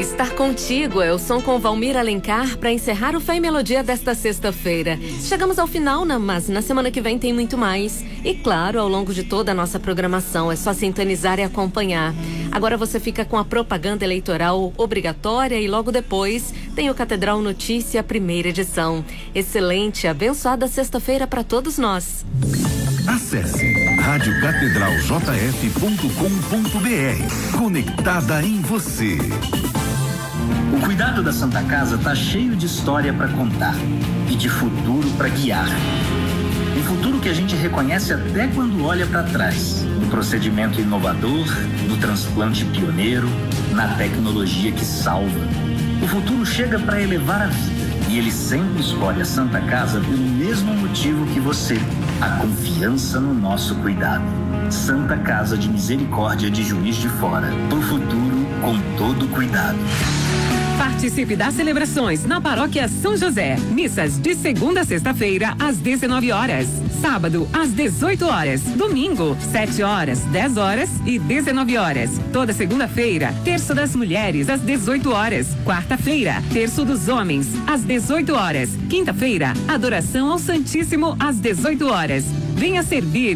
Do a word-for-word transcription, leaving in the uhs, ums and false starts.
estar contigo é o som com Valmir Alencar para encerrar o Fé e Melodia desta sexta-feira. Chegamos ao final, mas na semana que vem tem muito mais. E claro, ao longo de toda a nossa programação, é só sintonizar e acompanhar. Agora você fica com a propaganda eleitoral obrigatória e logo depois tem o Catedral Notícia, primeira edição. Excelente, abençoada sexta-feira para todos nós. Acesse rádio catedral j f ponto com ponto b r. Conectada em você. O cuidado da Santa Casa tá cheio de história para contar e de futuro para guiar. Um futuro que a gente reconhece até quando olha para trás. No procedimento inovador, no transplante pioneiro, na tecnologia que salva. O futuro chega para elevar a vida. E ele sempre escolhe a Santa Casa pelo mesmo motivo que você, a confiança no nosso cuidado. Santa Casa de Misericórdia de Juiz de Fora, pro futuro com todo cuidado. Participe das celebrações na Paróquia São José. Missas de segunda a sexta-feira às dezenove horas. Sábado às dezoito horas. Domingo, sete horas, dez horas e dezenove horas. Toda segunda-feira, terço das mulheres às dezoito horas. Quarta-feira, terço dos homens às dezoito horas. Quinta-feira, adoração ao Santíssimo às dezoito horas. Venha servir